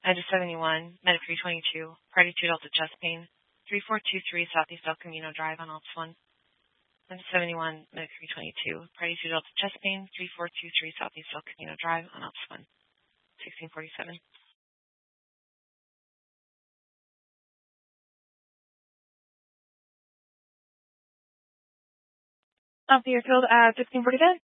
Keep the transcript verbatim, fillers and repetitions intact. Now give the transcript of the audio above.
Item seventy-one, Medic three twenty-two, Party two Delta chest pain, three four two three Southeast El Camino Drive on Ops one. Item seventy-one, Medic three twenty-two, Party two Delta chest pain, three four two three Southeast El Camino Drive on Ops one. sixteen forty-seven. Off the airfield at sixteen forty-seven.